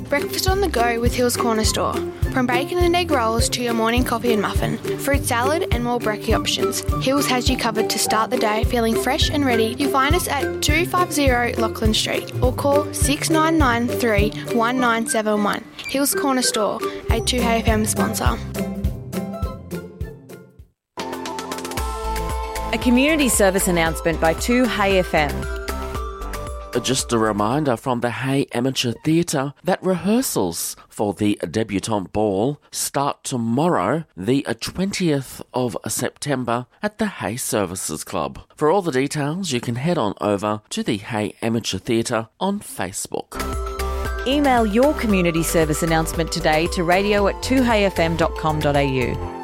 Breakfast on the go with Hills Corner Store. From bacon and egg rolls to your morning coffee and muffin, fruit salad and more brekkie options, Hills has you covered to start the day feeling fresh and ready. You find us at 250 Lachlan Street or call 6993 1971. Hills Corner Store, a 2HFM sponsor. A community service announcement by 2HFM. Just a reminder from the Hay Amateur Theatre that rehearsals for the debutante ball start tomorrow, the 20th of September, at the Hay Services Club. For all the details, you can head on over to the Hay Amateur Theatre on Facebook. Email your community service announcement today to radio@2hfm.com.au.